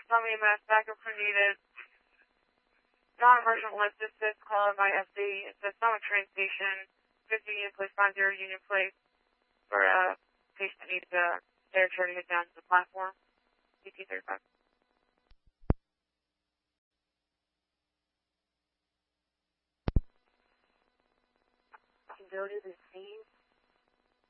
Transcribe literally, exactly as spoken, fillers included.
Tommy E M S, backup crew needed. Non-emergent logistics, call in by S D. It's a Summit train station, fifty Union Place, five zero Union Place, for a patient that needs a air chair to get down to the platform. C T thirty-five. Can go to the scene.